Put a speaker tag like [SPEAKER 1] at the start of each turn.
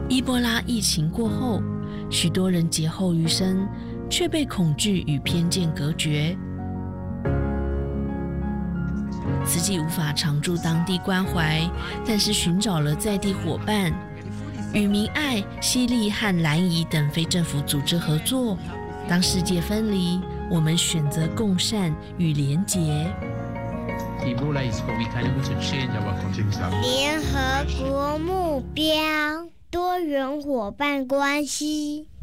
[SPEAKER 1] 伊波拉疫情过后，许多人劫后余生，却被恐惧与偏见隔绝。慈济无法常驻当地关怀，但是寻找了在地伙伴，与明爱、西利和蓝怡等非政府组织合作。当世界分离，我们选择共善与连结。
[SPEAKER 2] 联合国目标多元伙伴关系。